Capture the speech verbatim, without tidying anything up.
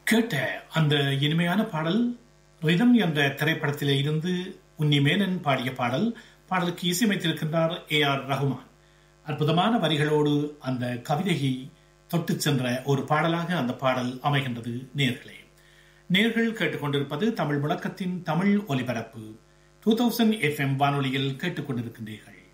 கேட்ட அந்த இனிமையான பாடல் ரிதம் என்ற திரைப்படத்திலே இருந்து உன்னி மேனன் பாடிய பாடல். பாடலுக்கு இசையமைத்திருக்கின்றார் ஏ ஆர் ரஹ்மான். அற்புதமான வரிகளோடு அந்த கவிதையை தொட்டு சென்ற ஒரு பாடலாக அந்த பாடல் அமைகின்றது. நேர்களே, நேர்கள் கேட்டுக்கொண்டிருப்பது தமிழ் முழக்கத்தின் தமிழ் ஒலிபரப்பு. டூ தௌசண்ட் எஃப் எம் வானொலியில் கேட்டுக்கொண்டிருக்கின்றீர்கள்.